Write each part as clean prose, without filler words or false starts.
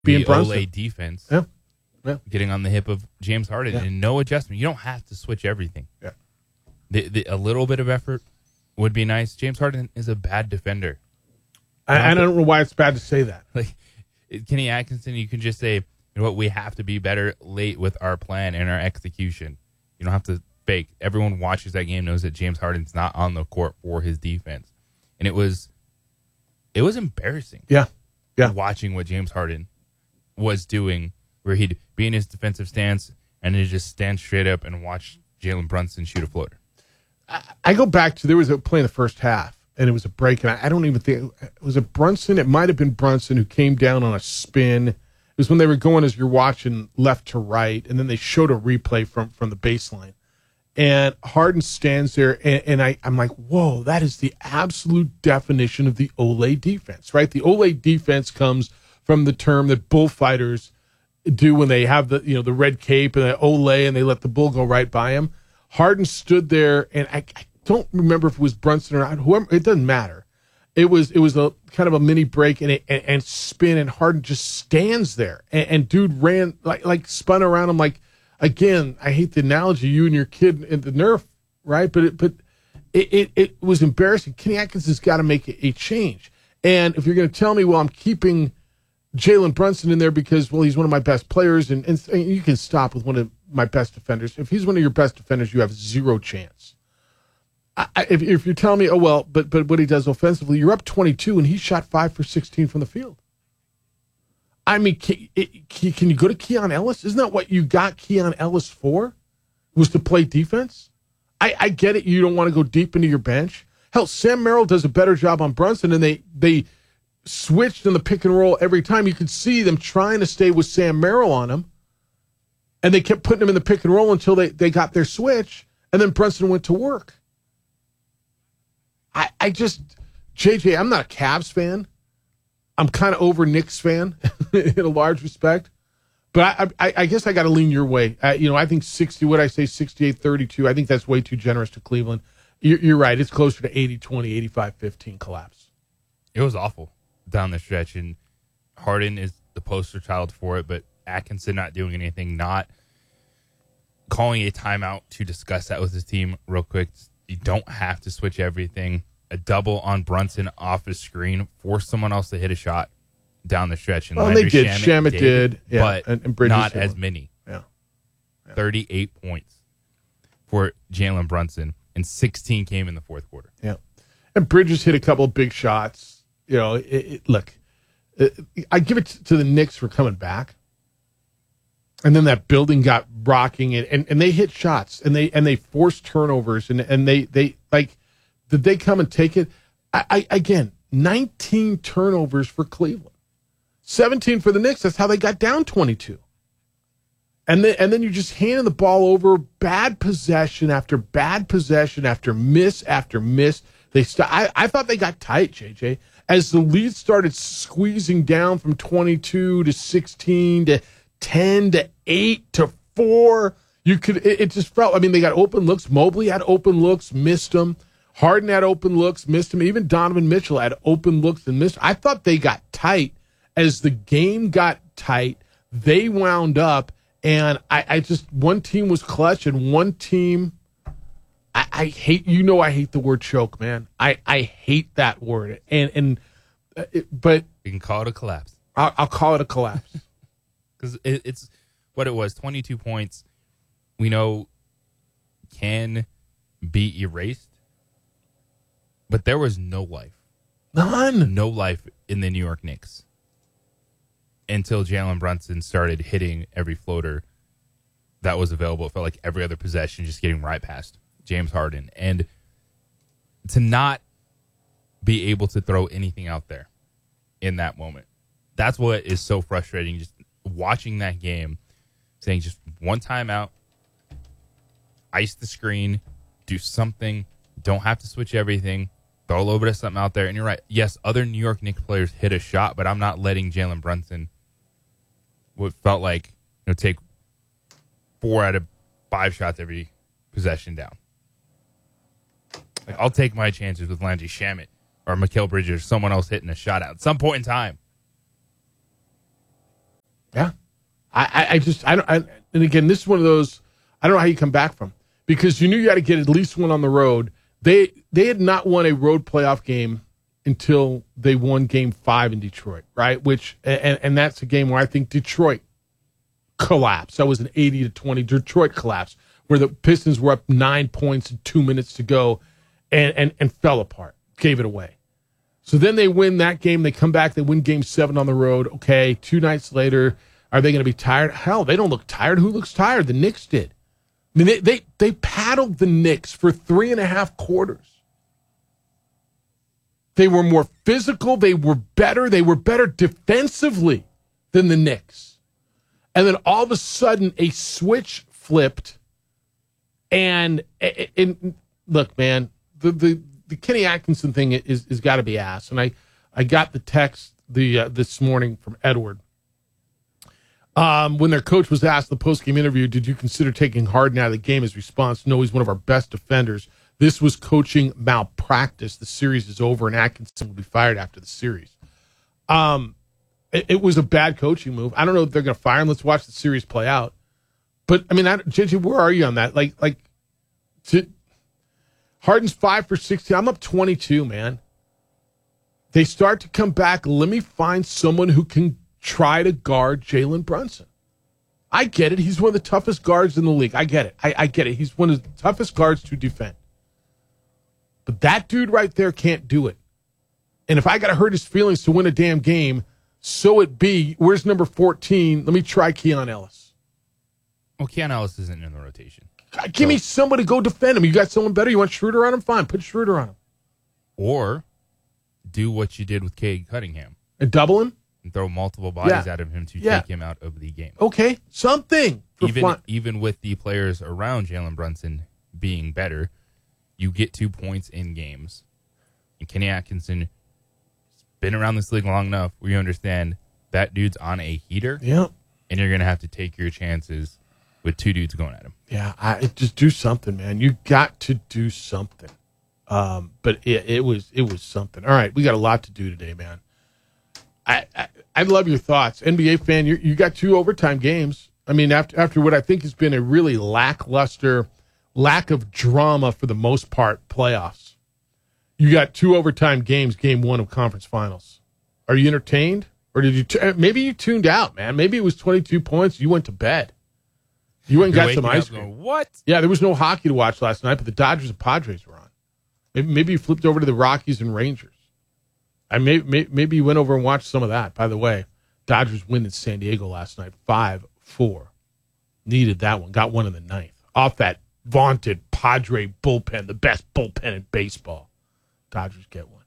the Brunson. Olay defense Yeah. getting on the hip of James Harden and no adjustment. You don't have to switch everything. Yeah. A little bit of effort would be nice. James Harden is a bad defender. I don't know why it's bad to say that. Like Kenny Atkinson, you can just say, you know what, we have to be better late with our plan and our execution. You don't have to fake. Everyone watches that game knows that James Harden's not on the court for his defense. And it was embarrassing. Yeah. Watching what James Harden was doing, where he'd be in his defensive stance and then just stand straight up and watch Jalen Brunson shoot a floater. I go back to, there was a play in the first half, and it was a break, and I don't even think, was it Brunson? It might have been Brunson who came down on a spin. It was when they were going, as you're watching, left to right, and then they showed a replay from the baseline. And Harden stands there, and I'm like, whoa, that is the absolute definition of the Olay defense, right? The Olay defense comes from the term that bullfighters do when they have the red cape and the Olay, and they let the bull go right by him. Harden stood there, and I don't remember if it was Brunson or not. Whoever, it doesn't matter. It was a kind of a mini break and spin, and Harden just stands there, and dude ran like spun around him like. Again, I hate the analogy, you and your kid in the Nerf, right? But it was embarrassing. Kenny Atkinson's got to make a change. And if you're going to tell me, well, I'm keeping Jalen Brunson in there because, well, he's one of my best players, and you can stop with one of my best defenders. If he's one of your best defenders, you have zero chance. If you're telling me, oh, well, but what he does offensively, you're up 22, and he shot 5 for 16 from the field. I mean, can you go to Keon Ellis? Isn't that what you got Keon Ellis for? Was to play defense? I get it. You don't want to go deep into your bench. Hell, Sam Merrill does a better job on Brunson, and they switched in the pick and roll every time. You could see them trying to stay with Sam Merrill on him, and they kept putting him in the pick and roll until they got their switch, and then Brunson went to work. JJ, I'm not a Cavs fan. I'm kind of over Knicks fan in a large respect, but I guess I got to lean your way. I think 68-32. I think that's way too generous to Cleveland. You're right. It's closer to 80-20, 85-15 collapse. It was awful down the stretch, and Harden is the poster child for it, but Atkinson not doing anything, not calling a timeout to discuss that with his team real quick. You don't have to switch everything. A double on Brunson off his screen, forced someone else to hit a shot down the stretch. And they did. Shamet did. Yeah, but and not as many. Yeah. 38 points for Jalen Brunson, and 16 came in the fourth quarter. Yeah. And Bridges hit a couple of big shots. Look, I give it to the Knicks for coming back. And then that building got rocking, and they hit shots, and they forced turnovers, and they like, did they come and take it? Again, 19 turnovers for Cleveland, 17 for the Knicks. That's how they got down 22. And then you just handed the ball over, bad possession after bad possession after miss after miss. I thought they got tight, JJ, as the lead started squeezing down from 22 to 16 to 10 to 8 to 4. It just felt. I mean, they got open looks. Mobley had open looks, missed them. Harden had open looks, missed him. Even Donovan Mitchell had open looks and missed. I thought they got tight. As the game got tight, they wound up, and I just, one team was clutch, and one team, I hate, I hate the word choke, man. I hate that word. But you can call it a collapse. I'll call it a collapse. Because it's what it was, 22 points, we know can be erased. But there was no life. None. No life in the New York Knicks until Jalen Brunson started hitting every floater that was available. It felt like every other possession just getting right past James Harden. And to not be able to throw anything out there in that moment, that's what is so frustrating. Just watching that game, saying just one timeout, ice the screen, do something, don't have to switch everything. Throw a little bit of something out there. And you're right. Yes, other New York Knicks players hit a shot, but I'm not letting Jalen Brunson, what felt like, take 4 out of 5 shots every possession down. Like, I'll take my chances with Landry Shamet or Mikal Bridges or someone else hitting a shot out at some point in time. And again, this is one of those, I don't know how you come back from, because you knew you had to get at least one on the road. They had not won a road playoff game until they won Game 5 in Detroit, right? Which and that's a game where I think Detroit collapsed. That was an 80-20 Detroit collapse, where the Pistons were up 9 points and 2 minutes to go, and fell apart, gave it away. So then they win that game. They come back. They win Game 7 on the road. Okay, 2 nights later, are they going to be tired? Hell, they don't look tired. Who looks tired? The Knicks did. I mean, they paddled the Knicks for 3.5 quarters. They were more physical. They were better. They were better defensively than the Knicks. And then all of a sudden, a switch flipped. And look, man, the Kenny Atkinson thing is got to be asked. And I got the text this morning from Edward. When their coach was asked in the postgame interview, did you consider taking Harden out of the game? His response, no, he's one of our best defenders. This was coaching malpractice. The series is over, and Atkinson will be fired after the series. It was a bad coaching move. I don't know if they're going to fire him. Let's watch the series play out. But, I mean, JJ, where are you on that? Harden's 5 for 16. I'm up 22, man. They start to come back. Let me find someone who can try to guard Jalen Brunson. I get it. He's one of the toughest guards in the league. I get it. I get it. He's one of the toughest guards to defend. But that dude right there can't do it. And if I got to hurt his feelings to win a damn game, so it be. Where's number 14? Let me try Keon Ellis. Well, Keon Ellis isn't in the rotation. Give me somebody to go defend him. You got someone better? You want Schroeder on him? Fine. Put Schroeder on him. Or do what you did with Cade Cunningham. And double him? And throw multiple bodies at him to take him out of the game. Okay. Something. Even with the players around Jalen Brunson being better, you get 2 points in games. And Kenny Atkinson has been around this league long enough where you understand that dude's on a heater. Yeah. And you're going to have to take your chances with 2 dudes going at him. Yeah, just do something, man. You got to do something. But it was something. All right, we got a lot to do today, man. I love your thoughts. NBA fan, you got 2 overtime games. I mean, after what I think has been a really lackluster, lack of drama for the most part playoffs, you got 2 overtime games, game 1 of conference finals. Are you entertained? Or did you maybe you tuned out, man? Maybe it was 22 points. You went to bed. You went and got some ice cream. What? Yeah, there was no hockey to watch last night, but the Dodgers and Padres were on. Maybe you flipped over to the Rockies and Rangers. Maybe you went over and watched some of that. By the way, Dodgers win in San Diego last night, 5-4. Needed that one. Got one in the 9th. Off that vaunted Padre bullpen, the best bullpen in baseball. Dodgers get one.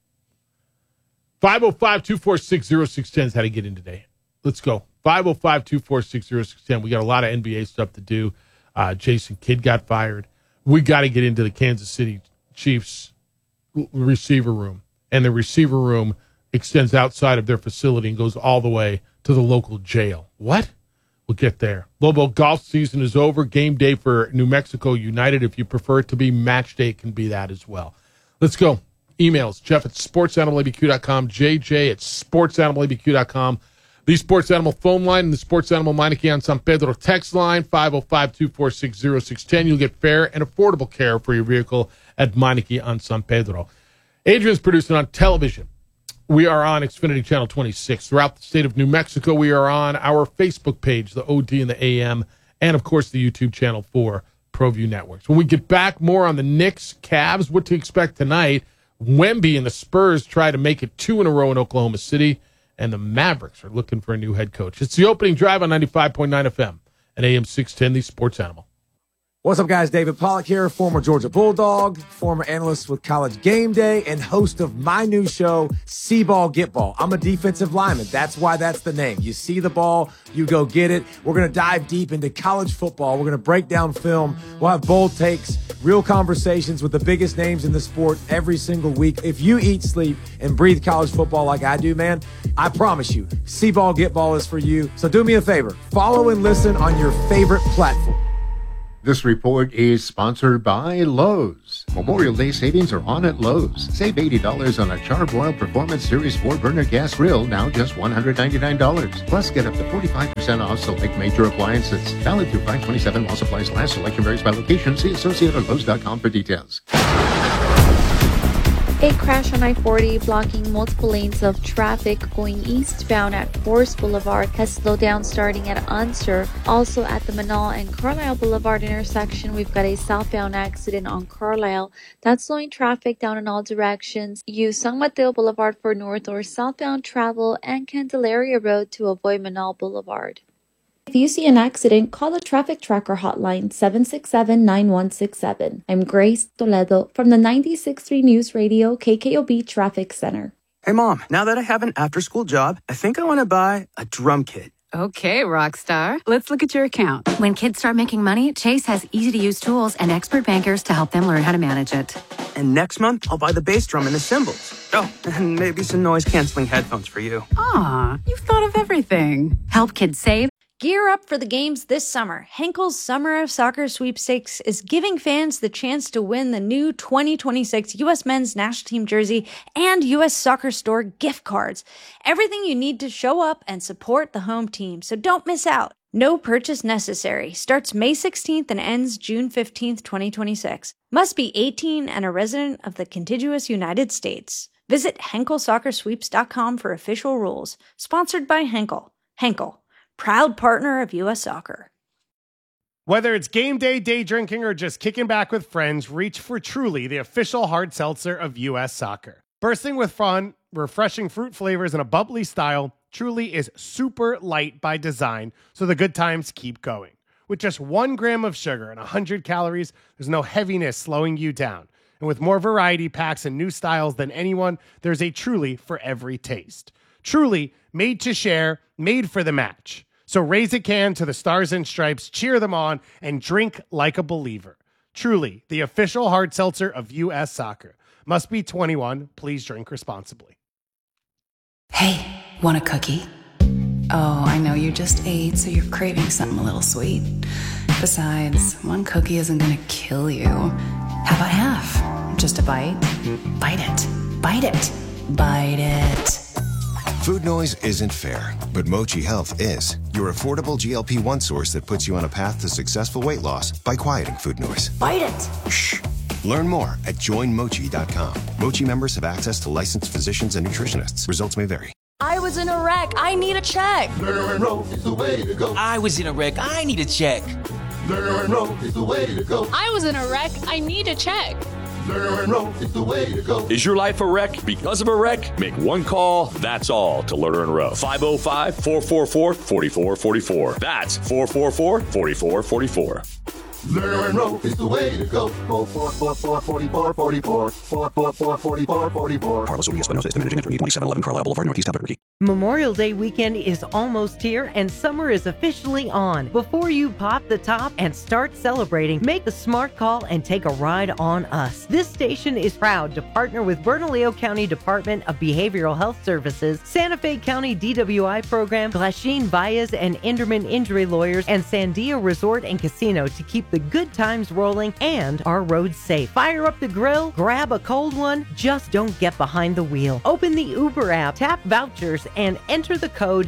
505-246-0610 is how to get in today. Let's go. 505-246-0610. We got a lot of NBA stuff to do. Jason Kidd got fired. We got to get into the Kansas City Chiefs receiver room. And the receiver room extends outside of their facility and goes all the way to the local jail. What? We'll get there. Lobo, golf season is over. Game day for New Mexico United. If you prefer it to be match day, it can be that as well. Let's go. Emails, Jeff at sportsanimallabq.com, JJ at sportsanimallabq.com. The Sports Animal phone line and the Sports Animal Meineke on San Pedro text line, 505-246-0610. You'll get fair and affordable care for your vehicle at Meineke on San Pedro. Adrian's producing on television. We are on Xfinity Channel 26. Throughout the state of New Mexico, we are on our Facebook page, the OD and the AM, and, of course, the YouTube channel for ProView Networks. When we get back, more on the Knicks, Cavs, what to expect tonight. Wemby and the Spurs try to make it 2 in a row in Oklahoma City, and the Mavericks are looking for a new head coach. It's the opening drive on 95.9 FM and AM 610, the Sports Animal. What's up, guys? David Pollack here, former Georgia Bulldog, former analyst with College Game Day, and host of my new show, See Ball, Get Ball. I'm a defensive lineman. That's why that's the name. You see the ball, you go get it. We're going to dive deep into college football. We're going to break down film. We'll have bold takes, real conversations with the biggest names in the sport every single week. If you eat, sleep, and breathe college football like I do, man, I promise you, See Ball, Get Ball is for you. So do me a favor. Follow and listen on your favorite platform. This report is sponsored by Lowe's. Memorial Day savings are on at Lowe's. Save $80 on a Charbroil Performance Series 4-burner gas grill, now just $199. Plus, get up to 45% off select major appliances. Valid through 5/27 while supplies last. Selection varies by location. See associate or Lowe's.com for details. A crash on I-40 blocking multiple lanes of traffic going eastbound at Forest Boulevard has slowed down starting at Unser. Also at the Manal and Carlisle Boulevard intersection, we've got a southbound accident on Carlisle that's slowing traffic down in all directions. Use San Mateo Boulevard for north or southbound travel and Candelaria Road to avoid Manal Boulevard. If you see an accident, call the Traffic Tracker hotline 767-9167. I'm Grace Toledo from the 96.3 News Radio KKOB Traffic Center. Hey, Mom, now that I have an after-school job, I think I want to buy a drum kit. Okay, Rockstar. Let's look at your account. When kids start making money, Chase has easy-to-use tools and expert bankers to help them learn how to manage it. And next month, I'll buy the bass drum and the cymbals. Oh, and maybe some noise-canceling headphones for you. Aw, you've thought of everything. Help kids save. Gear up for the games this summer. Henkel's Summer of Soccer Sweepstakes is giving fans the chance to win the new 2026 U.S. Men's National Team jersey and U.S. Soccer Store gift cards. Everything you need to show up and support the home team, so don't miss out. No purchase necessary. Starts May 16th and ends June 15th, 2026. Must be 18 and a resident of the contiguous United States. Visit HenkelSoccerSweeps.com for official rules. Sponsored by Henkel. Henkel, proud partner of U.S. Soccer. Whether it's game day, day drinking, or just kicking back with friends, reach for Truly, the official hard seltzer of U.S. Soccer. Bursting with fun, refreshing fruit flavors, and a bubbly style, Truly is super light by design, so the good times keep going. With just 1 gram of sugar and 100 calories, there's no heaviness slowing you down. And with more variety packs and new styles than anyone, there's a Truly for every taste. Truly, made to share, made for the match. So raise a can to the Stars and Stripes, cheer them on, and drink like a believer. Truly, the official hard seltzer of U.S. Soccer. Must be 21. Please drink responsibly. Hey, want a cookie? Oh, I know you just ate, so you're craving something a little sweet. Besides, 1 cookie isn't going to kill you. How about half? Just a bite? Bite it. Bite it. Bite it. Food noise isn't fair, but Mochi Health is. Your affordable GLP-1 source that puts you on a path to successful weight loss by quieting food noise. Bite it. Shh. Learn more at joinmochi.com. Mochi members have access to licensed physicians and nutritionists. Results may vary. I was in a wreck. I need a check. Learn and roll is the way to go. I was in a wreck. I need a check. Learn and roll is the way to go. I was in a wreck. I need a check. Learn and roll is the way to go. Is your life a wreck because of a wreck? Make one call, that's all, to Lerner and Rowe. 505-444-4444. That's 444-4444. Learn and roll is the way to go. 444-4444. 444-4444. Carlos Urias Espinosa is managing editor, 2711 Carlisle Boulevard, Northeast Albuquerque. Memorial Day weekend is almost here and summer is officially on. Before you pop the top and start celebrating, make the smart call and take a ride on us. This station is proud to partner with Bernalillo County Department of Behavioral Health Services, Santa Fe County DWI Program, Glasheen Baez and Enderman Injury Lawyers, and Sandia Resort and Casino to keep the good times rolling and our roads safe. Fire up the grill, grab a cold one, just don't get behind the wheel. Open the Uber app, tap vouchers, and enter the code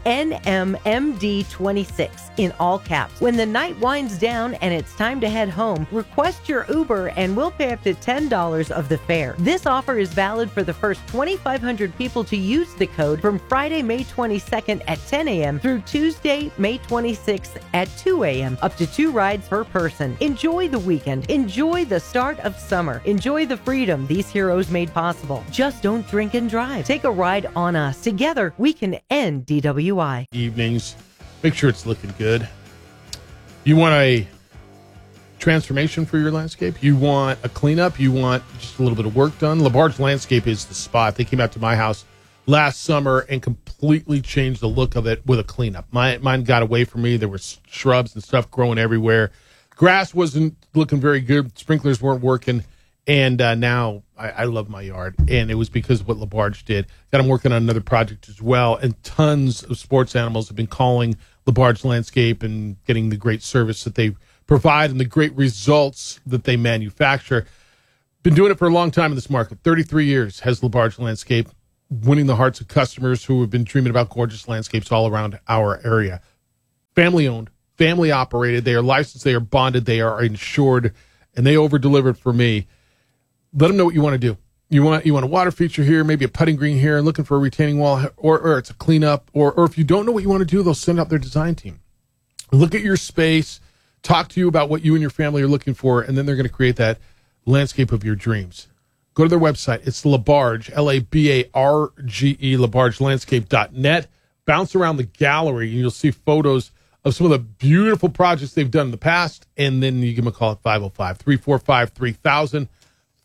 NMMD26 in all caps. When the night winds down and it's time to head home, request your Uber and we'll pay up to $10 of the fare. This offer is valid for the first 2,500 people to use the code from Friday, May 22nd at 10 a.m. through Tuesday, May 26th at 2 a.m. Up to 2 rides per person. Enjoy the weekend. Enjoy the start of summer. Enjoy the freedom these heroes made possible. Just don't drink and drive. Take a ride on us. Together, we can end DWI. Evenings. Make sure it's looking good. You want a transformation for your landscape? You want a cleanup? You want just a little bit of work done? LaBarge Landscape is the spot. They came out to my house last summer and completely changed the look of it with a cleanup. Mine got away from me. There were shrubs and stuff growing everywhere. Grass wasn't looking very good. Sprinklers weren't working. And now I love my yard. And it was because of what LaBarge did. Got them working on another project as well. And tons of sports animals have been calling LaBarge Landscape and getting the great service that they provide and the great results that they manufacture. Been doing it for a long time in this market. 33 years has LaBarge Landscape, winning the hearts of customers who have been dreaming about gorgeous landscapes all around our area. Family owned, family operated. They are licensed, they are bonded, they are insured, and they over-delivered for me. Let them know what you want to do. You want a water feature here, maybe a putting green here, looking for a retaining wall, or it's a cleanup, or if you don't know what you want to do, they'll send out their design team. Look at your space, talk to you about what you and your family are looking for, and then they're going to create that landscape of your dreams. Go to their website. It's LaBarge, Labarge, LaBargeLandscape.net. Bounce around the gallery, and you'll see photos of some of the beautiful projects they've done in the past, and then you give them a call at 505-345-3000.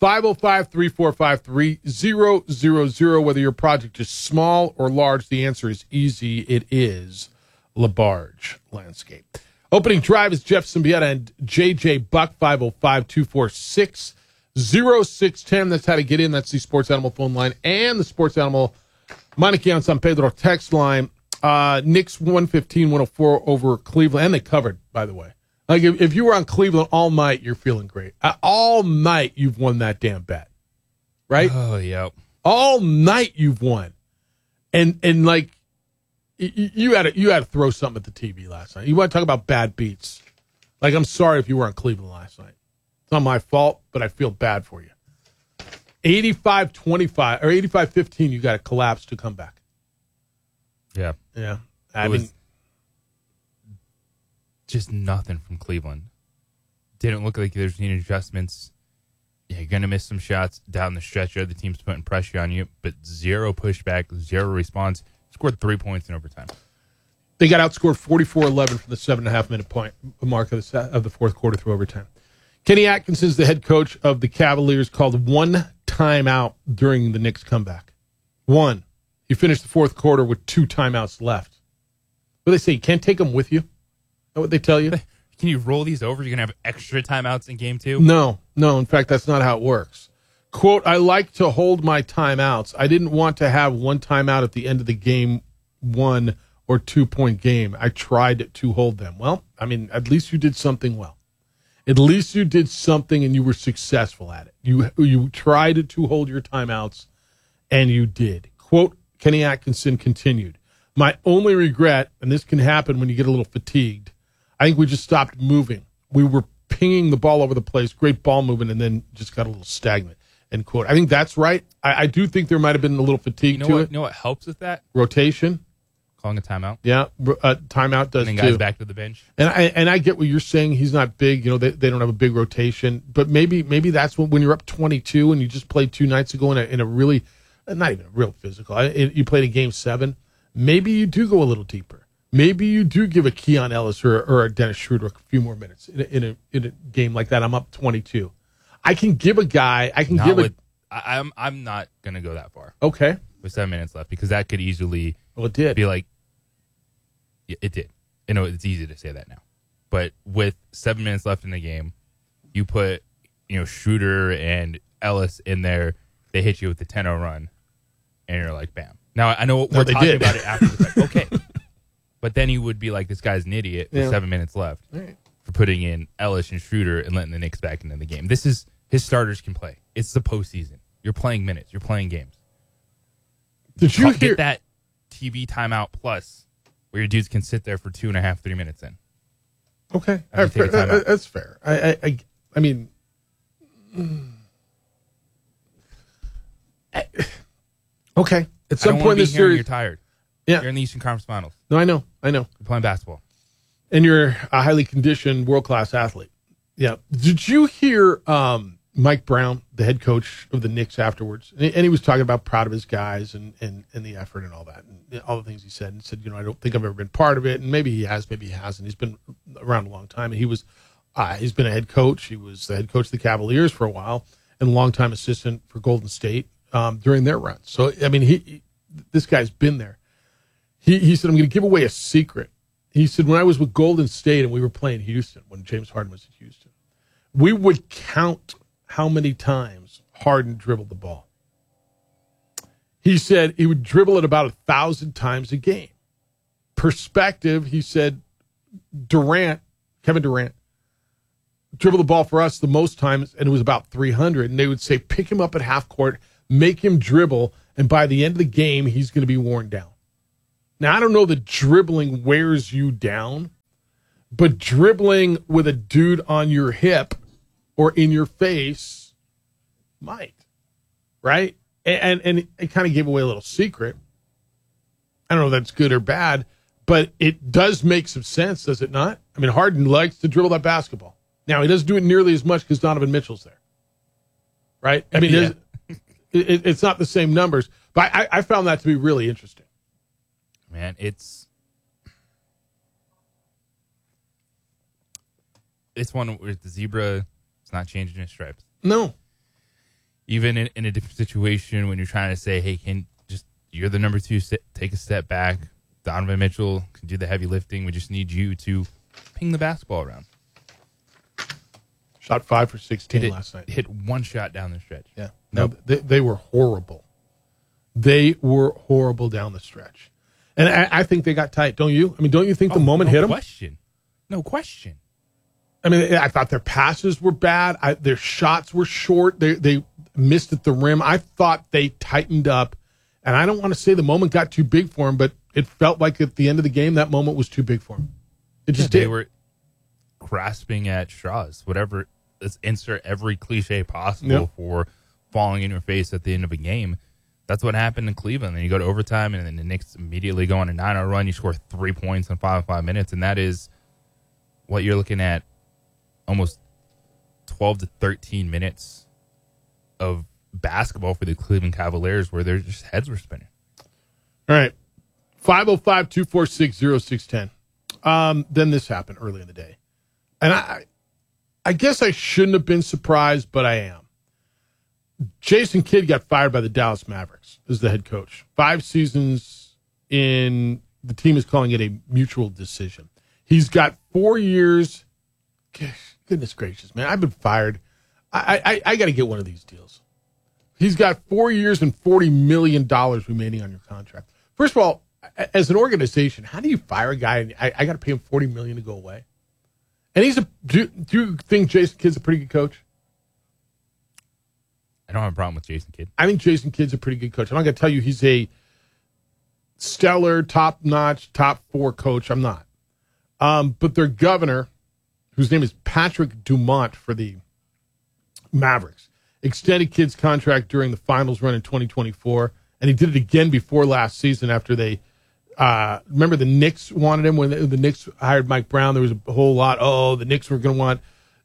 505-345-3000. Whether your project is small or large, the answer is easy. It is LaBarge Landscape. Opening drive is Jeff Symbieta and JJ Buck, 505-246-0610. That's how to get in. That's the Sports Animal phone line and the Sports Animal Monarchy on San Pedro text line. Knicks 115-104 over Cleveland. And they covered, by the way. Like, if you were on Cleveland all night, you're feeling great. All night, you've won that damn bet. Right? Oh, yeah. All night, you've won. And like, you had to throw something at the TV last night. You want to talk about bad beats. Like, I'm sorry if you were on Cleveland last night. It's not my fault, but I feel bad for you. 85-25, or 85-15, you got to collapse to come back. Yeah. Yeah. I mean, just nothing from Cleveland. Didn't look like there's any adjustments. Yeah, you're going to miss some shots down the stretch. The team's putting pressure on you, but zero pushback, zero response. Scored 3 points in overtime. They got outscored 44-11 from the 7.5-minute point mark of the fourth quarter through overtime. Kenny Atkinson is the head coach of the Cavaliers, called one timeout during the Knicks' comeback. One. He finished the fourth quarter with 2 timeouts left. What do they say? You can't take them with you? Is that what they tell you? Can you roll these over? You're going to have extra timeouts in game 2? No. In fact, that's not how it works. Quote, I like to hold my timeouts. I didn't want to have one timeout at the end of the game, 1 or 2 point game. I tried to hold them. Well, I mean, at least you did something well. At least you did something and you were successful at it. You tried to hold your timeouts, and you did. Quote, Kenny Atkinson continued, my only regret, and this can happen when you get a little fatigued, I think we just stopped moving. We were pinging the ball over the place, great ball movement, and then just got a little stagnant. End quote. I think that's right. I do think there might have been a little fatigue to it. You know what helps with that? Rotation. Calling a timeout. Yeah, timeout does and too. Guys back to the bench. And I get what you're saying. He's not big. You know, they don't have a big rotation. But maybe that's when you're up 22 and you just played 2 nights ago in a really, not even a real physical. You played a game 7. Maybe you do go a little deeper. Maybe you do give a Keon Ellis or a Dennis Schroeder a few more minutes in a game like that. I'm up 22. I can give a guy. I'm not going to go that far. Okay. With 7 minutes left, because that could easily. Well, it did. Be like. It did. You know, it's easy to say that now, but with 7 minutes left in the game, you put Schroeder and Ellis in there. They hit you with the 10-0 run, and you're like, bam. Now I know we're talking about it after the fact. Okay. But then you would be like, this guy's an idiot with 7 minutes left for putting in Ellis and Schroeder and letting the Knicks back into the game. This is his starters can play. It's the postseason. You're playing minutes. You're playing games. Did you hear get that TV timeout plus where your dudes can sit there for 2.5, 3 minutes in? Okay, that's fair. I mean, okay. At some point in this series, you're tired. Yeah, you're in the Eastern Conference Finals. No, I know. You're playing basketball, and you're a highly conditioned, world-class athlete. Yeah. Did you hear Mike Brown, the head coach of the Knicks, afterwards? And he was talking about proud of his guys and the effort and all that, and all the things he said. And said, I don't think I've ever been part of it. And maybe he has, maybe he hasn't. He's been around a long time, and he's been a head coach. He was the head coach of the Cavaliers for a while, and a longtime assistant for Golden State during their run. So I mean, this guy's been there. He said, I'm going to give away a secret. He said, when I was with Golden State and we were playing Houston, when James Harden was at Houston, we would count how many times Harden dribbled the ball. He said he would dribble it about 1,000 times a game. Perspective, he said, Kevin Durant, dribble the ball for us the most times, and it was about 300. And they would say, pick him up at half court, make him dribble, and by the end of the game, he's going to be worn down. Now, I don't know that dribbling wears you down, but dribbling with a dude on your hip or in your face might, right? And it kind of gave away a little secret. I don't know if that's good or bad, but it does make some sense, does it not? I mean, Harden likes to dribble that basketball. Now, he doesn't do it nearly as much because Donovan Mitchell's there, right? I mean, it's not the same numbers, but I found that to be really interesting. Man, it's one where the zebra is not changing its stripes. No. Even in a different situation when you're trying to say, hey, you're the number 2, take a step back. Donovan Mitchell can do the heavy lifting. We just need you to ping the basketball around. Shot 5 for 16 last night. Hit one shot down the stretch. Yeah. No, they were horrible. They were horrible down the stretch. And I think they got tight, don't you? I mean, don't you think the moment hit them? No question. I mean, I thought their passes were bad. Their shots were short. They missed at the rim. I thought they tightened up. And I don't want to say the moment got too big for them, but it felt like at the end of the game, that moment was too big for them. It just did. They were grasping at straws, whatever. Let's insert every cliche possible for falling in your face at the end of a game. That's what happened in Cleveland. Then you go to overtime, and then the Knicks immediately go on a 9-0 run. You score 3 points in 5 minutes, and that is what you're looking at, almost 12 to 13 minutes of basketball for the Cleveland Cavaliers where their just heads were spinning. All right. 505-246-0610. Then this happened early in the day. And I guess I shouldn't have been surprised, but I am. Jason Kidd got fired by the Dallas Mavericks as the head coach. 5 seasons in, the team is calling it a mutual decision. He's got 4 years. Goodness gracious, man. I've been fired. I got to get one of these deals. He's got 4 years and $40 million remaining on your contract. First of all, as an organization, how do you fire a guy and I got to pay him $40 million to go away? And do you think Jason Kidd's a pretty good coach? I don't have a problem with Jason Kidd. I think Jason Kidd's a pretty good coach. I'm not going to tell you he's a stellar, top-notch, top 4 coach. I'm not. But their governor, whose name is Patrick Dumont for the Mavericks, extended Kidd's contract during the finals run in 2024, and he did it again before last season after they remember the Knicks wanted him when the Knicks hired Mike Brown. There was a whole lot, the Knicks were going to want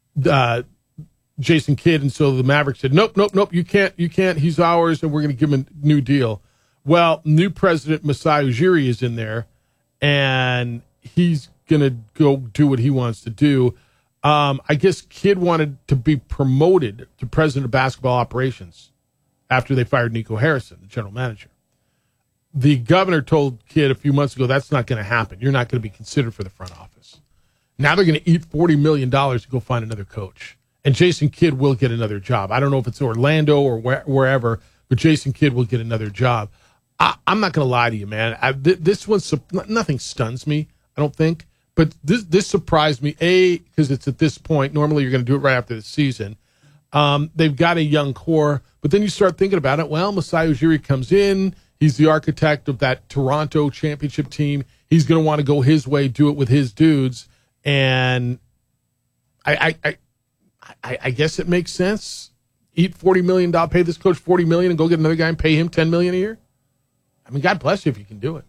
Jason Kidd, and so the Mavericks said, nope, you can't, he's ours, and we're going to give him a new deal. Well, new president Masai Ujiri is in there, and he's going to go do what he wants to do. I guess Kidd wanted to be promoted to president of basketball operations after they fired Nico Harrison, the general manager. The governor told Kidd a few months ago, that's not going to happen. You're not going to be considered for the front office. Now they're going to eat $40 million to go find another coach. And Jason Kidd will get another job. I don't know if it's Orlando or wherever, but Jason Kidd will get another job. I'm not going to lie to you, man. This one, nothing stuns me, I don't think. But this surprised me, because it's at this point. Normally you're going to do it right after the season. They've got a young core, but then you start thinking about it. Well, Masai Ujiri comes in. He's the architect of that Toronto championship team. He's going to want to go his way, do it with his dudes. And I guess it makes sense. Eat $40 million, pay this coach $40 million, and go get another guy and pay him $10 million a year. I mean, God bless you if you can do it.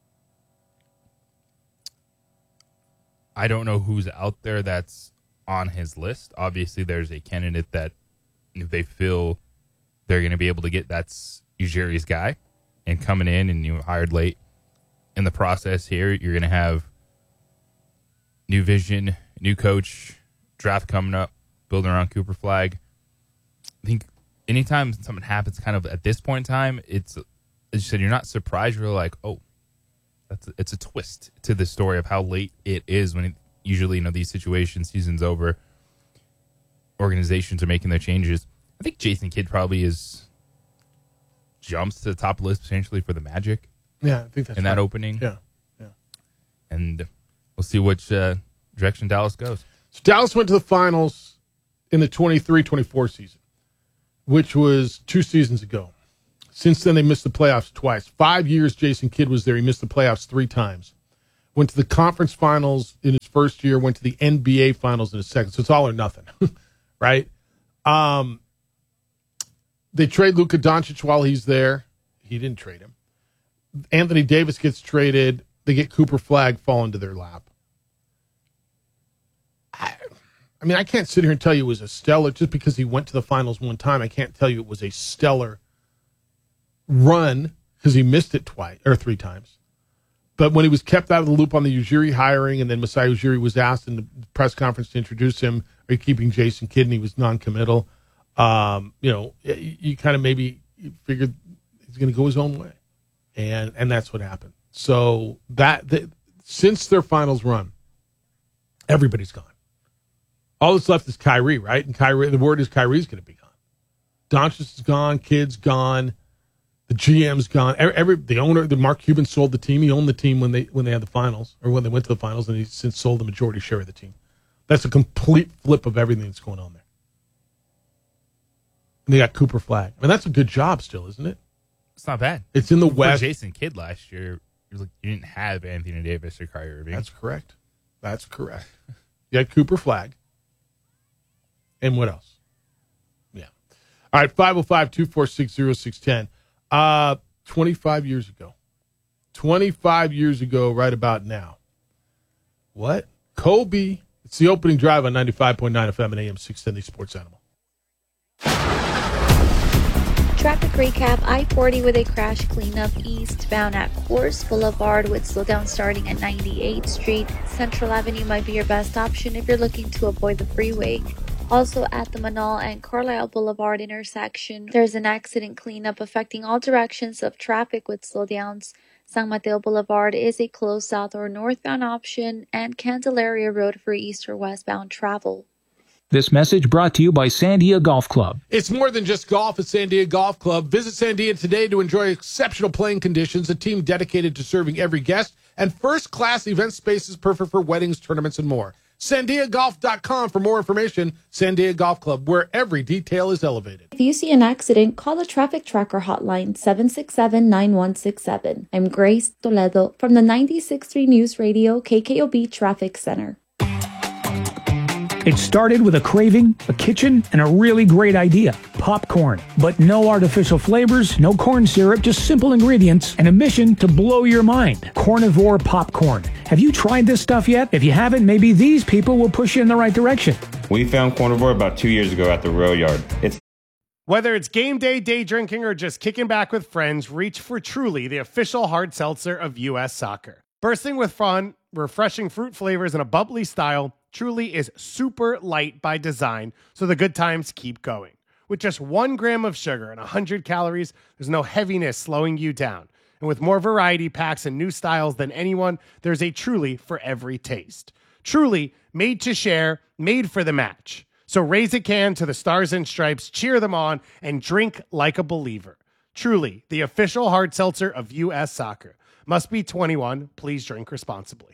I don't know who's out there that's on his list. Obviously, there's a candidate that they feel they're going to be able to get. That's Ujiri's guy. And coming in and you hired late in the process here, you're going to have new vision, new coach, draft coming up, building around Cooper Flag. I think anytime something happens kind of at this point in time, it's, as you said, you're not surprised. You're like, oh, it's a twist to the story of how late it is when usually, these situations, season's over, organizations are making their changes. I think Jason Kidd probably jumps to the top of the list potentially for the Magic. Yeah, I think that's in that opening. Yeah. And we'll see which direction Dallas goes. So Dallas went to the finals in the 23-24 season, which was 2 seasons ago. Since then, they missed the playoffs twice. 5 years Jason Kidd was there. He missed the playoffs 3 times. Went to the conference finals in his first year, went to the NBA finals in his second. So it's all or nothing, right? They trade Luka Doncic while he's there. He didn't trade him. Anthony Davis gets traded. They get Cooper Flagg fall into their lap. I mean, I can't sit here and tell you it was a stellar, just because he went to the finals one time, I can't tell you it was a stellar run because he missed it 3 times. But when he was kept out of the loop on the Ujiri hiring, and then Masai Ujiri was asked in the press conference to introduce him, are you keeping Jason Kidd? And he was non-committal. You kind of maybe figured he's going to go his own way. And that's what happened. So since their finals run, everybody's gone. All that's left is Kyrie, right? And Kyrie, the word is Kyrie's going to be gone. Doncic is gone. Kidd's gone. The GM's gone. The owner, Mark Cuban, sold the team. He owned the team when they had the finals, or when they went to the finals, and he's since sold the majority share of the team. That's a complete flip of everything that's going on there. And they got Cooper Flagg. I mean, that's a good job still, isn't it? It's not bad. It's in the For West. Jason Kidd last year, you didn't have Anthony Davis or Kyrie Irving. That's correct. You had Cooper Flagg. And what else? Yeah. All right, 505-246-0610. 25 years ago. 25 years ago, right about now. What? Kobe. It's the opening drive on 95.9 FM and AM 670 Sports Animal. Traffic recap, I-40 with a crash cleanup eastbound at Coors Boulevard with slowdown starting at 98th Street. Central Avenue might be your best option if you're looking to avoid the freeway. Also at the Manal and Carlisle Boulevard intersection, there's an accident cleanup affecting all directions of traffic with slowdowns. San Mateo Boulevard is a closed south or northbound option, and Candelaria Road for east or westbound travel. This message brought to you by Sandia Golf Club. It's more than just golf at Sandia Golf Club. Visit Sandia today to enjoy exceptional playing conditions, a team dedicated to serving every guest, and first-class event spaces perfect for weddings, tournaments, and more. SandiaGolf.com for more information. Sandia Golf Club, where every detail is elevated. If you see an accident, call the Traffic Tracker hotline 767-9167. I'm Grace Toledo from the 96.3 News Radio KKOB Traffic Center. It started with a craving, a kitchen, and a really great idea, popcorn. But no artificial flavors, no corn syrup, just simple ingredients, and a mission to blow your mind. Cornivore popcorn. Have you tried this stuff yet? If you haven't, maybe these people will push you in the right direction. We found Cornivore about 2 years ago at the rail yard. Whether it's game day, day drinking, or just kicking back with friends, reach for Truly, the official hard seltzer of U.S. Soccer. Bursting with fun, refreshing fruit flavors, and a bubbly style, Truly is super light by design, so the good times keep going. With just 1 gram of sugar and 100 calories, there's no heaviness slowing you down. And with more variety packs and new styles than anyone, there's a Truly for every taste. Truly, made to share, made for the match. So raise a can to the Stars and Stripes, cheer them on, and drink like a believer. Truly, the official hard seltzer of U.S. Soccer. Must be 21. Please drink responsibly.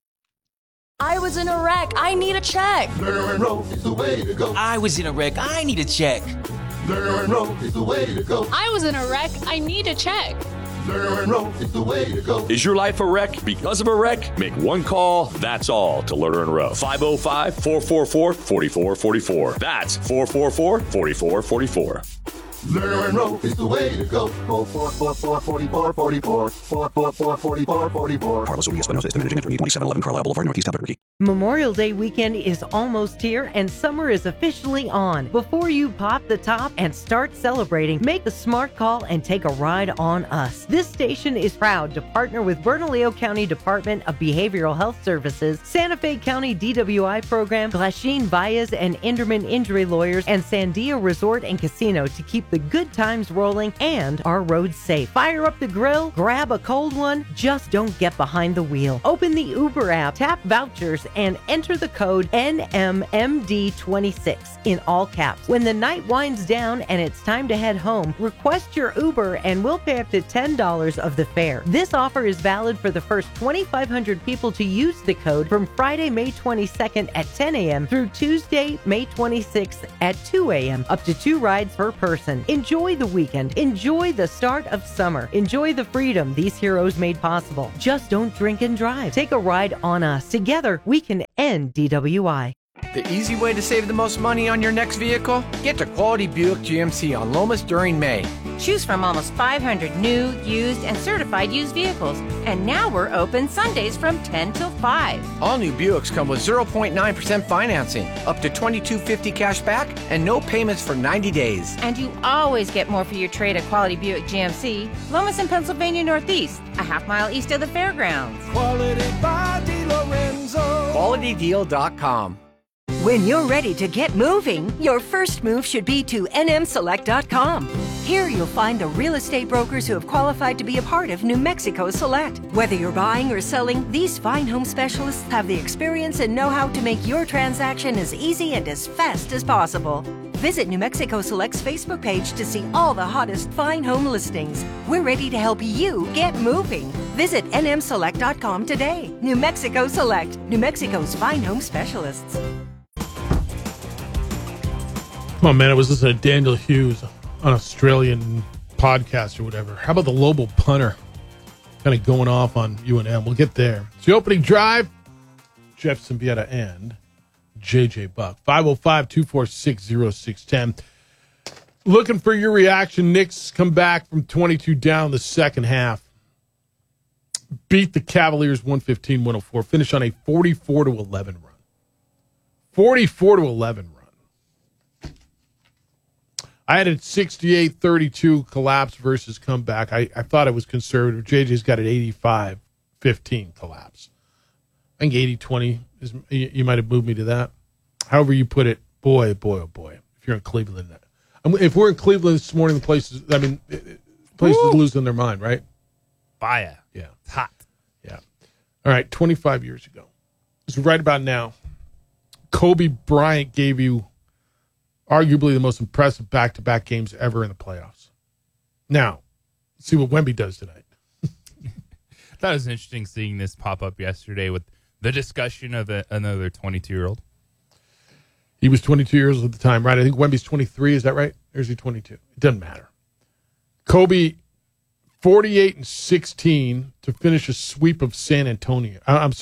I was in a wreck. I need a check. Lerner and Rowe is the way to go. I was in a wreck. I need a check. Lerner and Rowe is the way to go. I was in a wreck. I need a check. Lerner and Rowe is the way to go. Is your life a wreck? Because of a wreck? Make one call, that's all, to Lerner and Rowe. 505-444-4444. That's 444-4444. Lerner and Rowe is the way to go. 444-4444. 444-4444. Carlos Urias Espinosa, Estimate Attorney, 2711 Carlisle Boulevard, Northeast Albuquerque. Memorial Day weekend is almost here and summer is officially on. Before you pop the top and start celebrating, make the smart call and take a ride on us. This station is proud to partner with Bernalillo County Department of Behavioral Health Services, Santa Fe County DWI Program, Glasheen Valles and Enderman Injury Lawyers, and Sandia Resort and Casino to keep the good times rolling and our roads safe. Fire up the grill, grab a cold one, just don't get behind the wheel. Open the Uber app, tap vouchers, $26 and enter the code NMMD26 in all caps. When the night winds down and it's time to head home, request your Uber and we'll pay up to $10 of the fare. This offer is valid for the first 2,500 people to use the code from Friday, May 22nd at 10 a.m. through Tuesday, May 26th at 2 a.m. Up to 2 rides per person. Enjoy the weekend. Enjoy the start of summer. Enjoy the freedom these heroes made possible. Just don't drink and drive. Take a ride on us. Together, we can end DWI. The easy way to save the most money on your next vehicle? Get to Quality Buick GMC on Lomas during May. Choose from almost 500 new, used, and certified used vehicles. And now we're open Sundays from 10 till 5. All new Buicks come with 0.9% financing, up to $2,250 cash back, and no payments for 90 days. And you always get more for your trade at Quality Buick GMC, Lomas in Pennsylvania Northeast, a half-mile east of the fairgrounds. Quality by DeLorenzo. QualityDeal.com. When you're ready to get moving, your first move should be to nmselect.com. Here you'll find the real estate brokers who have qualified to be a part of New Mexico Select. Whether you're buying or selling, these fine home specialists have the experience and know-how to make your transaction as easy and as fast as possible. Visit New Mexico Select's Facebook page to see all the hottest fine home listings. We're ready to help you get moving. Visit nmselect.com today. New Mexico Select, New Mexico's fine home specialists. Come on, man. I was listening to Daniel Hughes, an Australian podcast or whatever. How about the Lobo punter kind of going off on UNM? We'll get there. It's the opening drive. Jeff Symbieta and JJ Buck. 505-246-0610. Looking for your reaction. Knicks come back from 22 down the second half. Beat the Cavaliers 115-104. Finish on a 44-11 run. 44-11 run. I had a 68-32 collapse versus comeback. I thought it was conservative. JJ's got an 85-15 collapse. I think 80-20 is, you might have moved me to that. However you put it, boy, if you're in Cleveland. If we're in Cleveland this morning, places losing their mind, right? Fire. Yeah. It's hot. Yeah. All right, 25 years ago. This is right about now. Kobe Bryant gave you arguably the most impressive back-to-back games ever in the playoffs. Now, let's see what Wemby does tonight. I thought it was interesting seeing this pop up yesterday with the discussion of another 22-year-old. He was 22 years old at the time, right? I think Wemby's 23. Is that right? Or is he 22? It doesn't matter. Kobe, 48-16 to finish a sweep of Sacramento.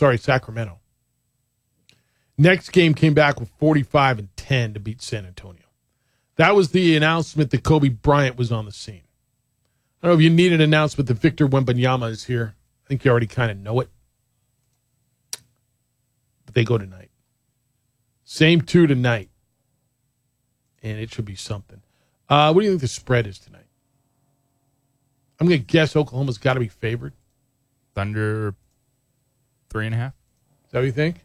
Next game came back with 45-10 to beat San Antonio. That was the announcement that Kobe Bryant was on the scene. I don't know if you need an announcement that Victor Wembanyama is here. I think you already kind of know it. But they go tonight. Same two tonight. And it should be something. What do you think the spread is tonight? I'm going to guess Oklahoma's got to be favored. Thunder 3.5. Is that what you think?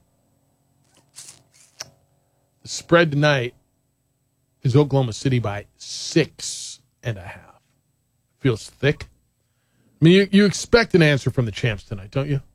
The spread tonight is Oklahoma City by 6.5. Feels thick. I mean, you expect an answer from the champs tonight, don't you?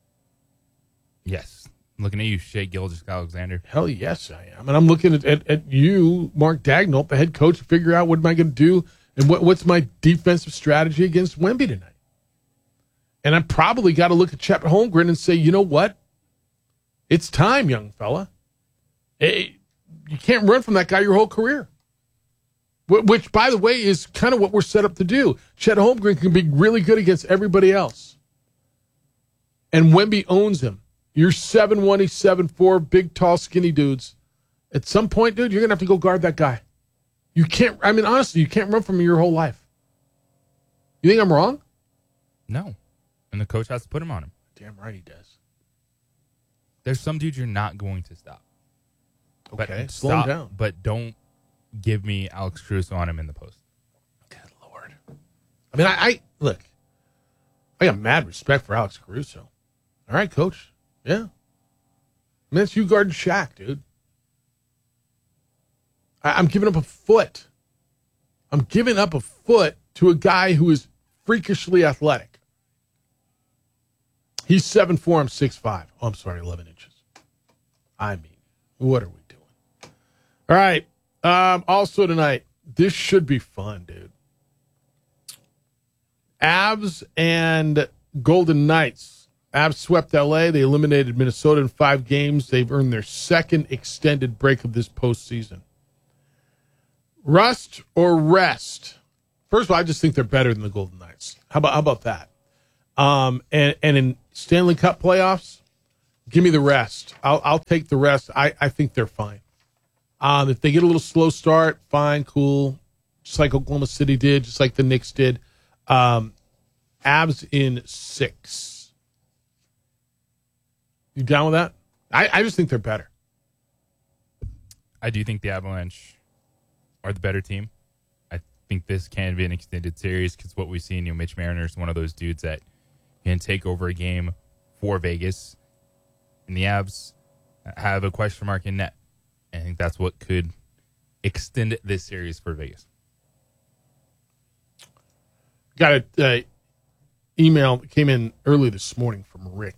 Yes. I'm looking at you, Shea Gilgeous-Alexander. Hell yes, I am. And I'm looking at you, Mark Dagnall, the head coach, to figure out what am I going to do and what's my defensive strategy against Wemby tonight. And I probably got to look at Chet Holmgren and say, you know what? It's time, young fella. Hey, you can't run from that guy your whole career. Which, by the way, is kind of what we're set up to do. Chet Holmgren can be really good against everybody else. And Wemby owns him. You're 7'1", he's 7'4", big, tall, skinny dudes. At some point, dude, you're going to have to go guard that guy. You can't, I mean, honestly, you can't run from him your whole life. You think I'm wrong? No. And the coach has to put him on him. Damn right he does. There's some dudes you're not going to stop. Okay, slow him down. But don't give me Alex Caruso on him in the post. Good Lord. I mean, I look, I got mad respect for Alex Caruso. All right, coach. Yeah. I mean, that's you guarding Shaq, dude. I'm giving up a foot. I'm giving up a foot to a guy who is freakishly athletic. He's 7'4", I'm 6'5". Oh, I'm sorry, 11 inches. I mean, what are we doing? All right. Also tonight, this should be fun, dude. Avs and Golden Knights. Avs swept L.A. They eliminated Minnesota in 5 games. They've earned their second extended break of this postseason. Rust or rest? First of all, I just think they're better than the Golden Knights. How about that? And in Stanley Cup playoffs, give me the rest. I'll take the rest. I think they're fine. If they get a little slow start, fine, cool. Just like Oklahoma City did, just like the Knicks did. Avs in 6. You down with that? I just think they're better. I do think the Avalanche are the better team. I think this can be an extended series because what we've seen, Mitch Marner is one of those dudes that can take over a game for Vegas. And the Avs have a question mark in net. I think that's what could extend this series for Vegas. Got an email that came in early this morning from Rick.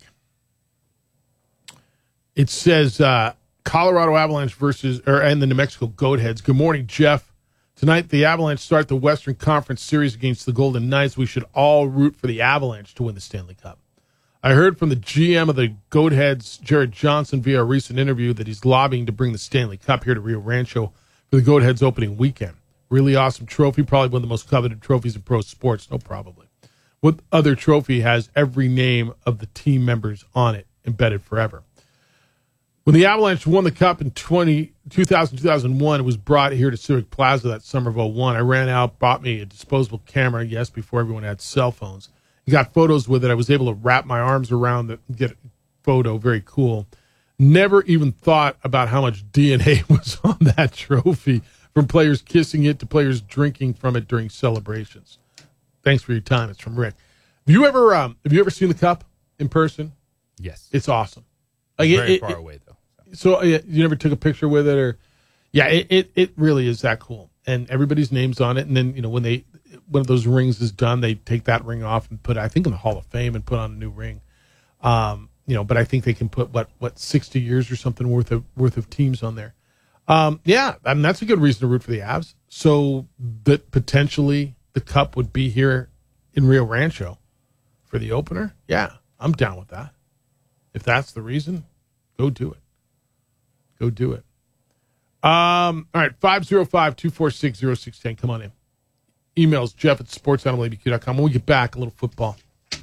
It says Colorado Avalanche and the New Mexico Goatheads. Good morning, Jeff. Tonight, the Avalanche start the Western Conference Series against the Golden Knights. We should all root for the Avalanche to win the Stanley Cup. I heard from the GM of the Goatheads, Jared Johnson, via a recent interview that he's lobbying to bring the Stanley Cup here to Rio Rancho for the Goatheads opening weekend. Really awesome trophy, probably one of the most coveted trophies in pro sports. No, probably. What other trophy has every name of the team members on it embedded forever? When the Avalanche won the Cup in 2000-2001, it was brought here to Civic Plaza that summer of 2001. I ran out, bought me a disposable camera, yes, before everyone had cell phones. Got photos with it. I was able to wrap my arms around it and get a photo. Very cool. Never even thought about how much DNA was on that trophy, from players kissing it to players drinking from it during celebrations. Thanks for your time. It's from Rick. Have you ever seen the Cup in person? Yes. It's awesome. Like very far away, though. So you never took a picture with it, or it really is that cool. And everybody's name's on it. And then when one of those rings is done, they take that ring off and put it, I think, in the Hall of Fame and put on a new ring. But I think they can put what 60 years or something worth of teams on there. That's a good reason to root for the Avs. So that potentially the Cup would be here in Rio Rancho for the opener. Yeah, I'm down with that. If that's the reason, go do it. Go do it. All right, 505-246-0610. Come on in. Emails, Jeff@sportsanimalabq.com. When we get back, a little football.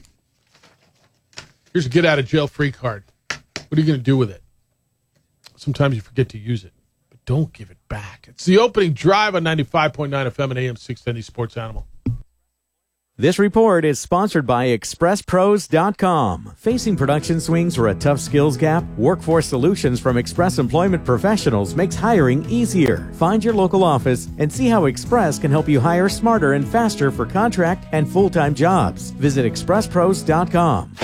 Here's a get-out-of-jail-free card. What are you going to do with it? Sometimes you forget to use it, but don't give it back. It's the opening drive on 95.9 FM and AM 610 Sports Animal. This report is sponsored by ExpressPros.com. Facing production swings or a tough skills gap? Workforce Solutions from Express Employment Professionals makes hiring easier. Find your local office and see how Express can help you hire smarter and faster for contract and full-time jobs. Visit ExpressPros.com.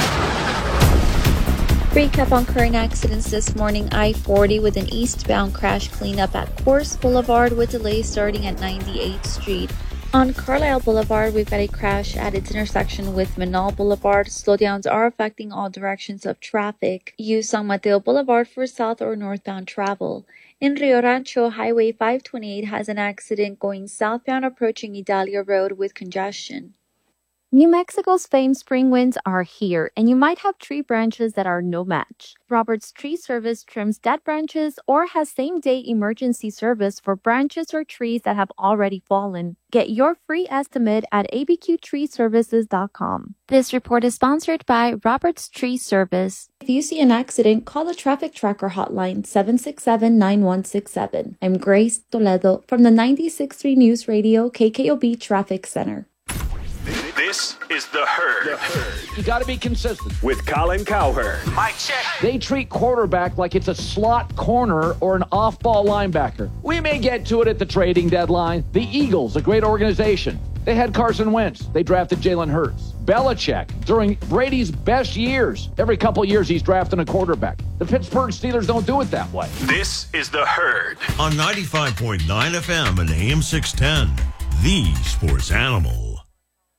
Recap on current accidents this morning. I-40 with an eastbound crash cleanup at Coors Boulevard with delays starting at 98th Street. On Carlisle Boulevard, we've got a crash at its intersection with Manal Boulevard. Slowdowns are affecting all directions of traffic. Use San Mateo Boulevard for south or northbound travel. In Rio Rancho, Highway 528 has an accident going southbound approaching Idalia Road with congestion. New Mexico's famed spring winds are here, and you might have tree branches that are no match. Robert's Tree Service trims dead branches or has same-day emergency service for branches or trees that have already fallen. Get your free estimate at abqtreeservices.com. This report is sponsored by Robert's Tree Service. If you see an accident, call the Traffic Tracker hotline 767-9167. I'm Grace Toledo from the 96.3 News Radio KKOB Traffic Center. This is The Herd. You got to be consistent. With Colin Cowherd. Mike check. They treat quarterback like it's a slot corner or an off-ball linebacker. We may get to it at the trading deadline. The Eagles, a great organization. They had Carson Wentz. They drafted Jalen Hurts. Belichick, during Brady's best years, every couple years he's drafting a quarterback. The Pittsburgh Steelers don't do it that way. This is The Herd. On 95.9 FM and AM 610, the Sports Animal.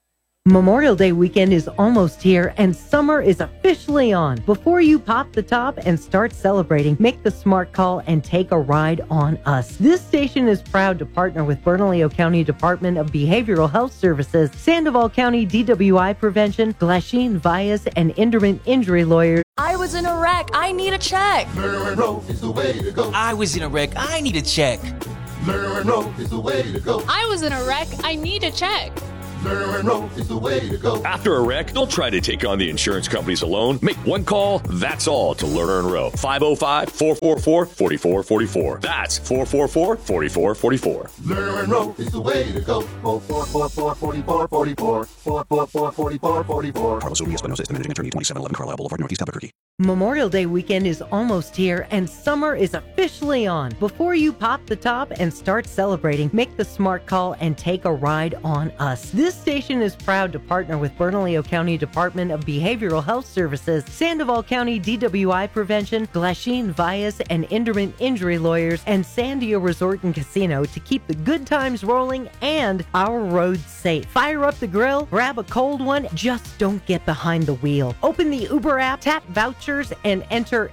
Memorial Day weekend is almost here and summer is officially on. Before you pop the top and start celebrating, make the smart call and take a ride on us. This station is proud to partner with Bernalillo County Department of Behavioral Health Services, Sandoval County DWI Prevention, Glasheen, Vias, and Enderman Injury Lawyers. I was in a wreck. I need a check. Learn and roll is the way to go. I was in a wreck. I need a check. Learn and roll is the way to go. I was in a wreck. I need a check. Learn and roll is the way to go. After a wreck, don't try to take on the insurance companies alone. Make one call, that's all, to Lerner and Rowe. 505-444-4444. That's 444-4444. Learn and roll is the way to go. 444-4444. 444-4444. Carlos Urias Espinosa is the managing attorney, 2711 Carlisle Boulevard, Northeast Albuquerque. Memorial Day weekend is almost here and summer is officially on. Before you pop the top and start celebrating, make the smart call and take a ride on us. This station is proud to partner with Bernalillo County Department of Behavioral Health Services, Sandoval County DWI Prevention, Glasheen, Vias, and Enderman Injury Lawyers, and Sandia Resort and Casino to keep the good times rolling and our roads safe. Fire up the grill, grab a cold one, just don't get behind the wheel. Open the Uber app, tap vouchers, and enter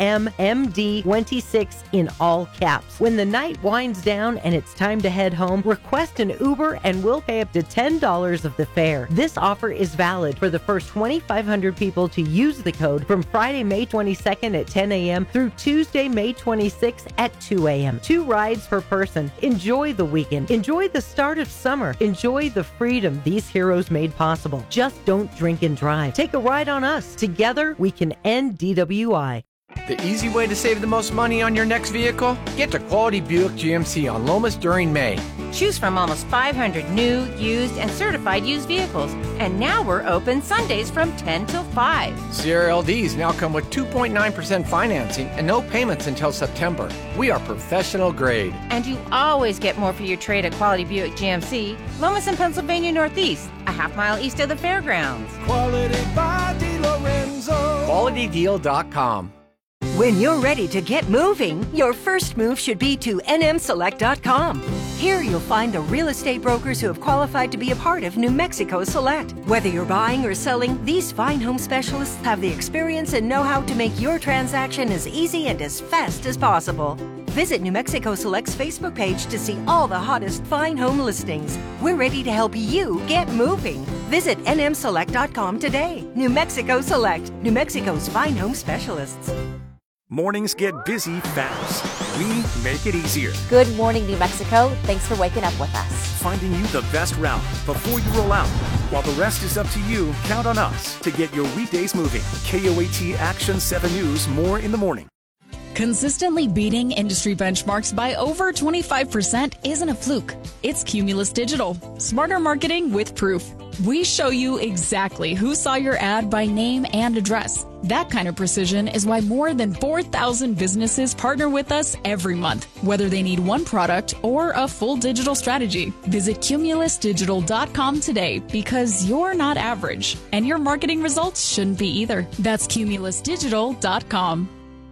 NMMD26 in all caps. When the night winds down and it's time to head home, request an Uber and we'll pay up to $10 of the fare. This offer is valid for the first 2,500 people to use the code from Friday, May 22nd at 10 a.m. through Tuesday, May 26th at 2 a.m. 2 rides per person. Enjoy the weekend. Enjoy the start of summer. Enjoy the freedom these heroes made possible. Just don't drink and drive. Take a ride on us. Together, we can end DWI. The easy way to save the most money on your next vehicle? Get to Quality Buick GMC on Lomas during May. Choose from almost 500 new, used, and certified used vehicles. And now we're open Sundays from 10 till 5. Sierra LDs now come with 2.9% financing and no payments until September. We are professional grade. And you always get more for your trade at Quality Buick GMC, Lomas in Pennsylvania Northeast, a half-mile east of the fairgrounds. Quality by DiLorenzo. QualityDeal.com. When you're ready to get moving, your first move should be to nmselect.com. Here you'll find the real estate brokers who have qualified to be a part of New Mexico Select. Whether you're buying or selling, these fine home specialists have the experience and know-how to make your transaction as easy and as fast as possible. Visit New Mexico Select's Facebook page to see all the hottest fine home listings. We're ready to help you get moving. Visit nmselect.com today. New Mexico Select, New Mexico's fine home specialists. Mornings get busy fast. We make it easier. Good morning, New Mexico. Thanks for waking up with us. Finding you the best route before you roll out. While the rest is up to you, count on us to get your weekdays moving. KOAT Action 7 News, more in the morning. Consistently beating industry benchmarks by over 25% isn't a fluke. It's Cumulus Digital. Smarter marketing with proof. We show you exactly who saw your ad by name and address. That kind of precision is why more than 4,000 businesses partner with us every month, whether they need one product or a full digital strategy. Visit cumulusdigital.com today because you're not average, and your marketing results shouldn't be either. That's cumulusdigital.com.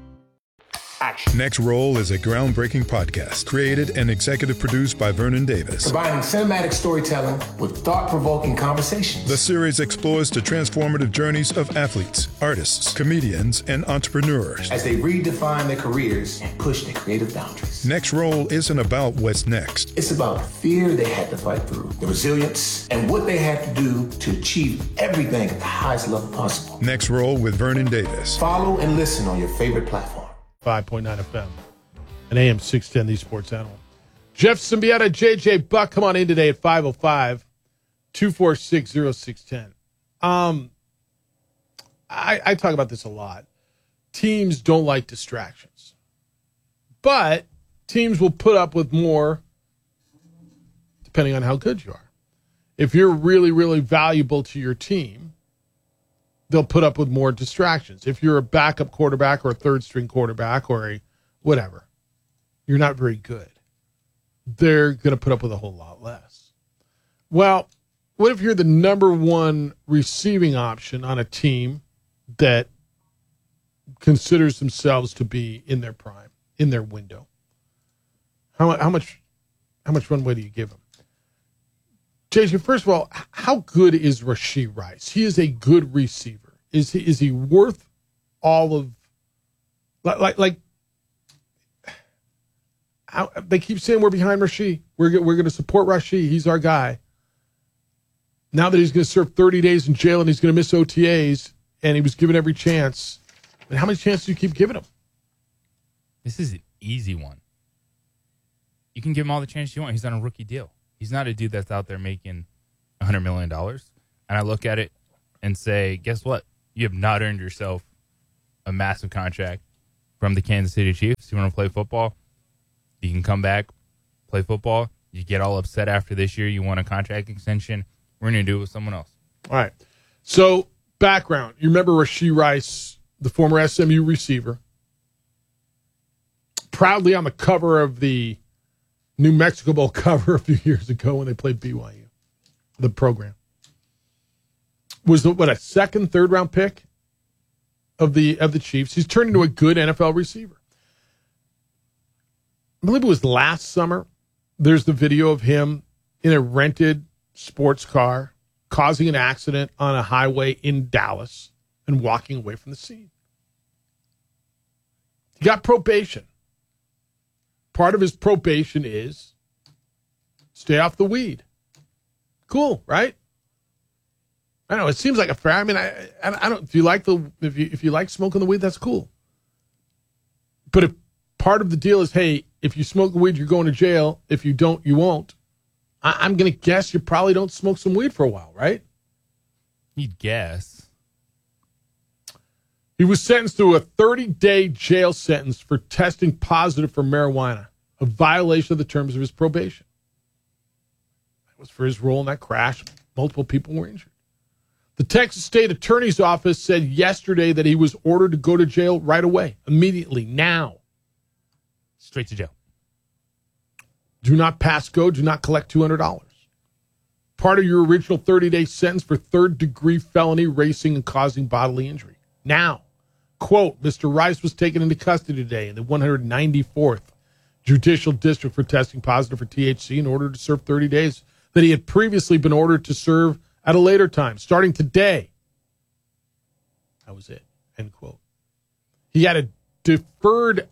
Next Roll is a groundbreaking podcast created and executive produced by Vernon Davis. Combining cinematic storytelling with thought-provoking conversations. The series explores the transformative journeys of athletes, artists, comedians, and entrepreneurs as they redefine their careers and push their creative boundaries. Next Roll isn't about what's next. It's about the fear they had to fight through, the resilience, and what they had to do to achieve everything at the highest level possible. Next Roll with Vernon Davis. Follow and listen on your favorite platform. 5.9 FM and AM 610, the Sports Animal. Jeff Symbieta, JJ Buck, come on in today at 505-246-0610. I talk about this a lot. Teams don't like distractions, but teams will put up with more depending on how good you are. If you're really, really valuable to your team, they'll put up with more distractions. If you're a backup quarterback or a third-string quarterback or a whatever, you're not very good. They're going to put up with a whole lot less. Well, what if you're the number one receiving option on a team that considers themselves to be in their prime, in their window? How much runway do you give them? JJ, first of all, how good is Rashee Rice? He is a good receiver. Is he worth all of like they keep saying we're behind Rashee. We're going to support Rashee. He's our guy. Now that he's going to serve 30 days in jail and he's going to miss OTAs and he was given every chance, and how many chances do you keep giving him? This is an easy one. You can give him all the chances you want. He's on a rookie deal. He's not a dude that's out there making $100 million. And I look at it and say, guess what? You have not earned yourself a massive contract from the Kansas City Chiefs. You want to play football? You can come back, play football. You get all upset after this year. You want a contract extension. We're going to do it with someone else. All right. So, background. You remember Rashee Rice, the former SMU receiver, proudly on the cover of the New Mexico Bowl cover a few years ago when they played BYU, the program. Was a second, third round pick of the Chiefs. He's turned into a good NFL receiver. I believe it was last summer. There's the video of him in a rented sports car causing an accident on a highway in Dallas and walking away from the scene. He got probation. Part of his probation is stay off the weed. Cool, right? I know it seems like a fair. I mean, I don't. If you like smoking the weed, that's cool. But if part of the deal is, hey, if you smoke the weed, you're going to jail. If you don't, you won't. I'm going to guess you probably don't smoke some weed for a while, right? You'd guess. He was sentenced to a 30-day jail sentence for testing positive for marijuana, a violation of the terms of his probation. That was for his role in that crash. Multiple people were injured. The Texas State Attorney's Office said yesterday that he was ordered to go to jail right away, immediately, now. Straight to jail. Do not pass go. Do not collect $200. Part of your original 30-day sentence for third-degree felony racing and causing bodily injury. Now, quote, Mr. Rice was taken into custody today in the 194th Judicial District for testing positive for THC in order to serve 30 days that he had previously been ordered to serve at a later time, starting today. That was it, end quote. He had a deferred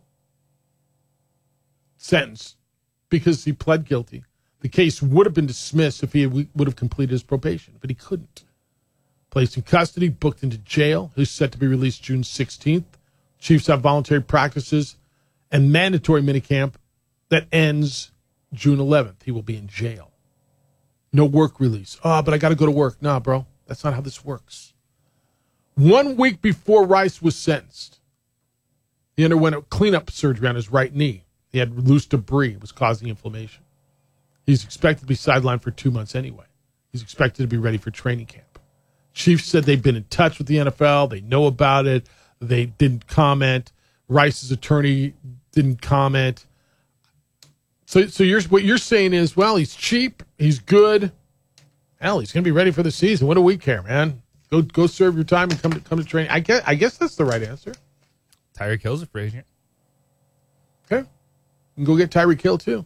sentence because he pled guilty. The case would have been dismissed if he would have completed his probation, but he couldn't. Placed in custody, booked into jail. He's set to be released June 16th. Chiefs have voluntary practices and mandatory minicamp that ends June 11th. He will be in jail. No work release. Oh, but I got to go to work. Nah, bro. That's not how this works. 1 week before Rice was sentenced, he underwent a cleanup surgery on his right knee. He had loose debris. It was causing inflammation. He's expected to be sidelined for 2 months anyway. He's expected to be ready for training camp. Chiefs said they've been in touch with the NFL. They know about it. They didn't comment. Rice's attorney didn't comment. So what you're saying is, well, he's cheap. He's good. Hell, he's going to be ready for the season. What do we care, man? Go serve your time and come to training. I guess that's the right answer. Tyreek Hill's a free agent. Okay. You can go get Tyreek Hill, too.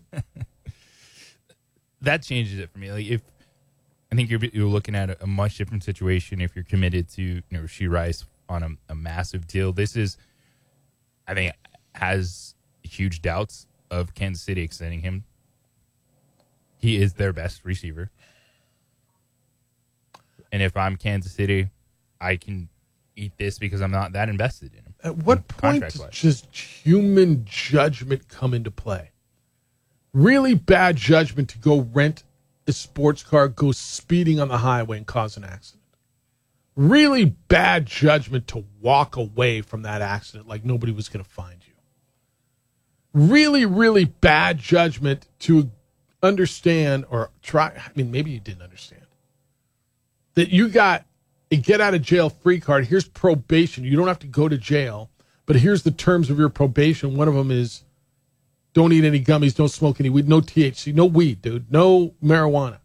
That changes it for me. Like, I think you're looking at a much different situation if you're committed to Rashee Rice on a massive deal. This is, I think, has huge doubts of Kansas City extending him. He is their best receiver. And if I'm Kansas City, I can eat this because I'm not that invested in him. At what point does human judgment come into play? Really bad judgment to go rent a sports car, go speeding on the highway and cause an accident. Really bad judgment to walk away from that accident like nobody was going to find you. Really, really bad judgment to understand or try. I mean, maybe you didn't understand that you got a get out of jail free card. Here's probation. You don't have to go to jail, but here's the terms of your probation. One of them is don't eat any gummies, don't smoke any weed, no THC, no weed, dude, no marijuana.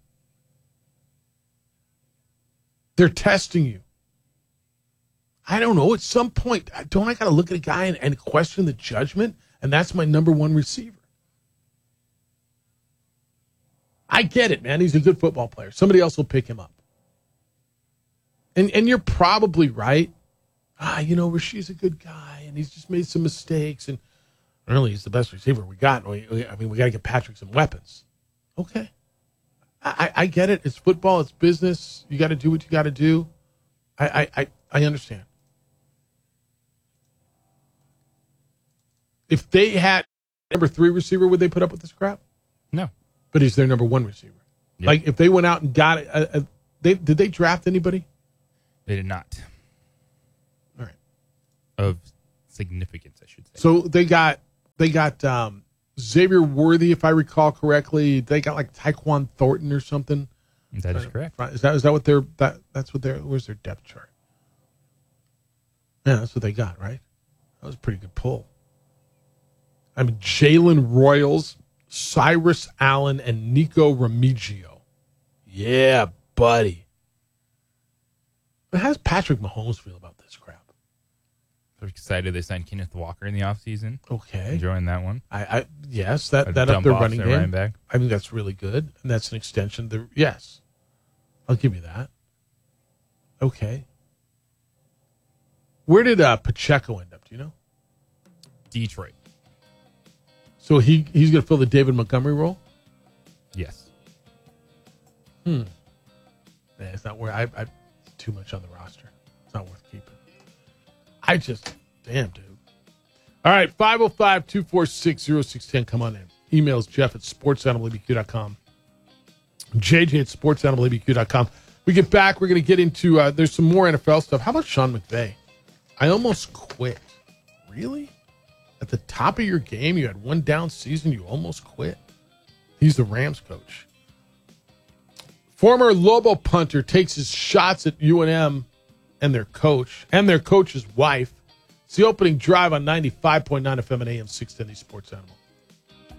They're testing you. I don't know. At some point, don't I got to look at a guy and question the judgment? And that's my number one receiver. I get it, man. He's a good football player. Somebody else will pick him up. And you're probably right. Rashid's a good guy, and he's just made some mistakes, and really he's the best receiver we got. We got to get Patrick some weapons. Okay. I get it. It's football. It's business. You got to do what you got to do. I understand. If they had number 3 receiver, would they put up with this crap? No. But he's their number 1 receiver. Yep. Like, if they went out and got it, did they draft anybody? They did not. All right. Of significance, I should say. So they got Xavier Worthy, if I recall correctly. They got like Tyquan Thornton or something. That is correct. Is that what where's their depth chart? Yeah, that's what they got, right? That was a pretty good pull. I mean, Jalen Royals, Cyrus Allen, and Nico Remigio. Yeah, buddy. But how does Patrick Mahomes feel about this crap? They're excited they signed Kenneth Walker in the offseason. Okay. Enjoying that one. Yes, that up their running game. Back. I think that's really good. And that's an extension. Yes. I'll give you that. Okay. Where did Pacheco end up? Do you know? Detroit. So he's going to fill the David Montgomery role? Yes. Yeah, it's not where I too much on the roster. It's not worth keeping. Damn, dude. All right, 505-246-0610. Come on in. Emails Jeff at sportsanimalabq.com. JJ at sportsanimalabq.com. We get back. We're going to get into, there's some more NFL stuff. How about Sean McVay? I almost quit. Really? At the top of your game, you had one down season, you almost quit. He's the Rams coach. Former Lobo punter takes his shots at UNM and their coach's wife. It's the opening drive on 95.9 FM and AM 610 Sports Animal.